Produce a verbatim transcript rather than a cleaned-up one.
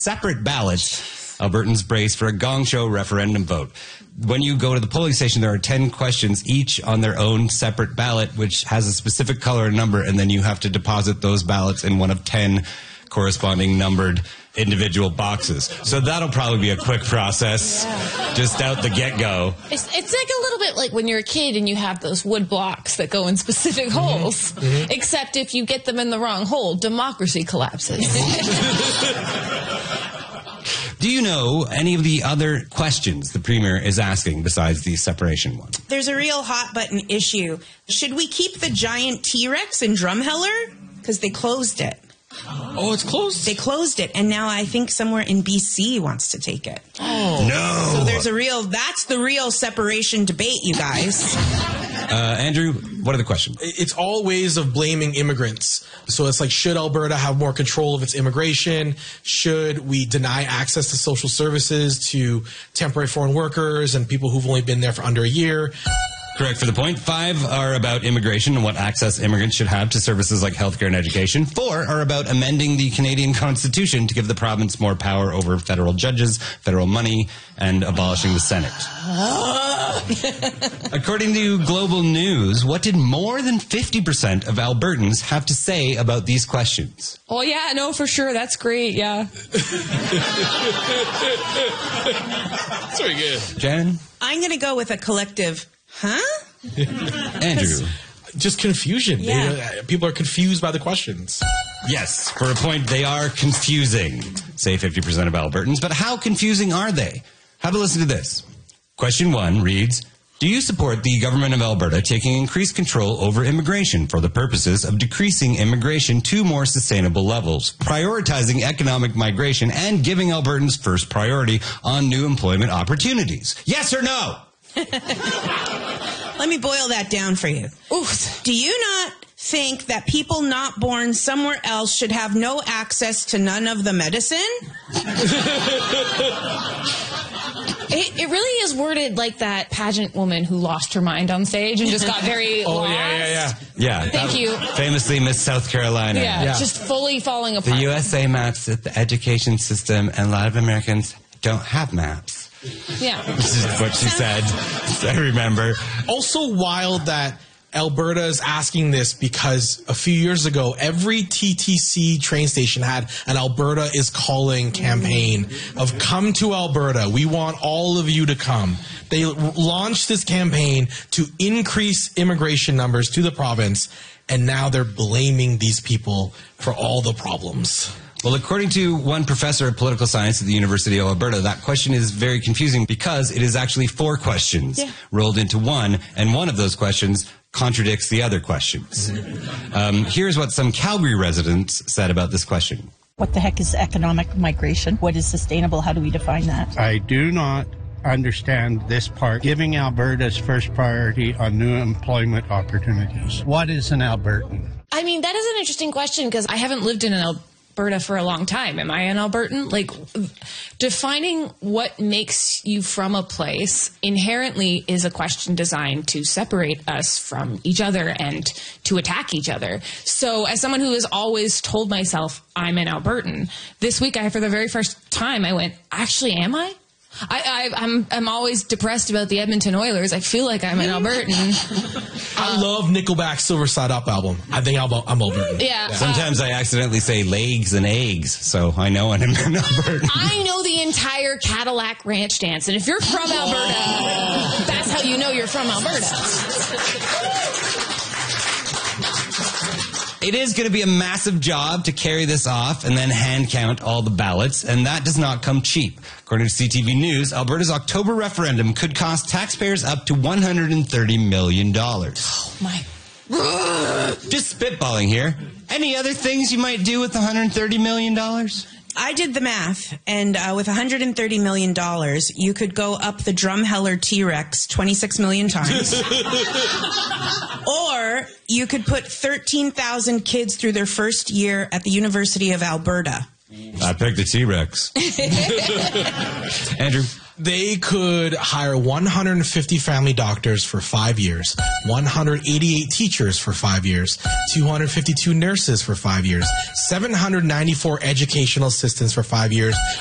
separate ballots, Albertans brace for a gong show referendum vote. When you go to the polling station, there are ten questions, each on their own separate ballot, which has a specific color and number, and then you have to deposit those ballots in one of ten corresponding numbered individual boxes. So that'll probably be a quick process, yeah. just out the get-go. It's, it's like a little bit like when you're a kid and you have those wood blocks that go in specific mm-hmm. holes, mm-hmm. except if you get them in the wrong hole, democracy collapses. Do you know any of the other questions the Premier is asking besides the separation one? There's a real hot-button issue. Should we keep the giant T-Rex in Drumheller? Because they closed it. Oh, it's closed? They closed it, and now I think somewhere in B C wants to take it. Oh. No! So there's a real, that's the real separation debate, you guys. Uh, Andrew, what are the questions? It's all ways of blaming immigrants. So it's like, should Alberta have more control of its immigration? Should we deny access to social services to temporary foreign workers and people who've only been there for under a year? Correct for the point. Five are about immigration and what access immigrants should have to services like healthcare and education. Four are about amending the Canadian Constitution to give the province more power over federal judges, federal money, and abolishing the Senate. According to Global News, what did more than fifty percent of Albertans have to say about these questions? Oh, yeah, no, for sure. That's great, yeah. That's very good. Jen? I'm going to go with a collective... Huh? Andrew. Just confusion. Yeah. They, people are confused by the questions. Yes, for a point, they are confusing, say fifty percent of Albertans. But how confusing are they? Have a listen to this. Question one reads, do you support the government of Alberta taking increased control over immigration for the purposes of decreasing immigration to more sustainable levels, prioritizing economic migration, and giving Albertans first priority on new employment opportunities? Yes or no? Let me boil that down for you. Oof. Do you not think that people not born somewhere else should have no access to none of the medicine? It, it really is worded like that pageant woman who lost her mind on stage and just got very oh, lost. yeah, yeah, yeah. Yeah. Thank you. Famously Miss South Carolina. Yeah, Yeah. just fully falling apart. The U S A maps at the education system, and a lot of Americans don't have maps. Yeah. This is what she said. I remember. Also wild that Alberta is asking this because a few years ago, every T T C train station had an Alberta is calling campaign of come to Alberta. We want all of you to come. They launched this campaign to increase immigration numbers to the province, and now they're blaming these people for all the problems. Well, according to one professor of political science at the University of Alberta, that question is very confusing because it is actually four questions yeah. rolled into one, and one of those questions contradicts the other questions. Um, here's what some Calgary residents said about this question. What the heck is economic migration? What is sustainable? How do we define that? I do not understand this part, giving Alberta's first priority on new employment opportunities. What is an Albertan? I mean, that is an interesting question because I haven't lived in an Alberta for a long time. Am I an Albertan? Like, defining what makes you from a place inherently is a question designed to separate us from each other and to attack each other. So as someone who has always told myself I'm an Albertan, this week I, for the very first time, I went, actually, am I? I, I, I'm I'm always depressed about the Edmonton Oilers. I feel like I'm an Albertan. I love Nickelback's Silver Side Up album. I think I'm, I'm Albertan. Yeah. yeah. Sometimes I accidentally say legs and eggs, so I know I'm an Albertan. I know the entire Cadillac Ranch dance, and if you're from Alberta, that's how you know you're from Alberta. It is going to be a massive job to carry this off and then hand count all the ballots, and that does not come cheap. According to C T V News, Alberta's October referendum could cost taxpayers up to one hundred thirty million dollars. Oh, my. Just spitballing here. Any other things you might do with one hundred thirty million dollars? I did the math, and uh, with one hundred thirty million dollars, you could go up the Drumheller T-Rex twenty-six million times. Or you could put thirteen thousand kids through their first year at the University of Alberta. I picked the T-Rex. Andrew? They could hire one hundred fifty family doctors for five years, one hundred eighty-eight teachers for five years, two hundred fifty-two nurses for five years, seven hundred ninety-four educational assistants for five years,